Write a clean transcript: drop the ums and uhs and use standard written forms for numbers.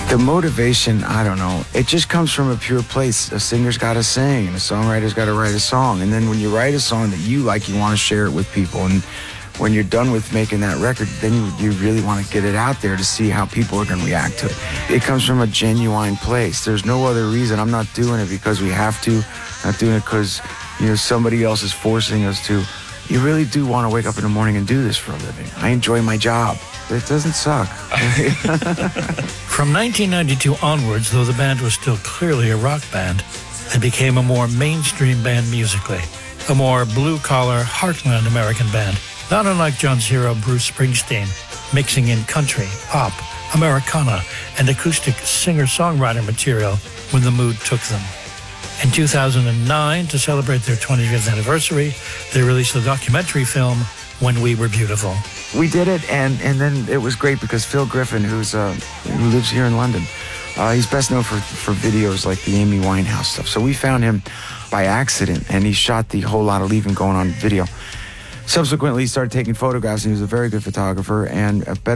The motivation, I don't know. It just comes from a pure place. A singer's got to sing, and a songwriter's got to write a song. And then when you write a song that you like, you want to share it with people. And when you're done with making that record, then you really want to get it out there to see how people are going to react to it. It comes from a genuine place. There's no other reason. I'm not doing it because we have to. I'm not doing it because, somebody else is forcing us to. You really do want to wake up in the morning and do this for a living. I enjoy my job. It doesn't suck. From 1992 onwards, though the band was still clearly a rock band, it became a more mainstream band musically, a more blue-collar, heartland American band, not unlike John's hero Bruce Springsteen, mixing in country, pop, Americana, and acoustic singer-songwriter material when the mood took them. In 2009, to celebrate their 25th anniversary, they released the documentary film When We Were Beautiful. We did it, and then it was great because Phil Griffin, who lives here in London, he's best known for videos like the Amy Winehouse stuff. So we found him by accident, and he shot the Whole Lotta Leavin' going on video. Subsequently, he started taking photographs, and he was a very good photographer and a better